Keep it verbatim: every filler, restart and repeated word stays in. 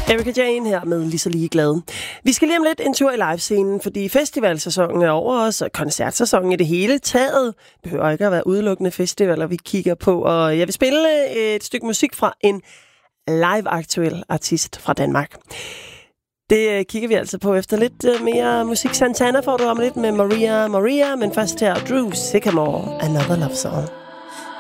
Erika Jane her med Lige så ligeglad. Vi skal lige om lidt en tur i livescenen, fordi festivalsæsonen er over os, og koncertsæsonen i det hele taget behøver ikke at være udelukkende festivaler, vi kigger på. Og jeg vil spille et stykke musik fra en live-aktuel artist fra Danmark. Det kigger vi altså på efter lidt mere musik. Santana får du om lidt med Maria Maria, men først her Drew Sycamore, Another Love Song.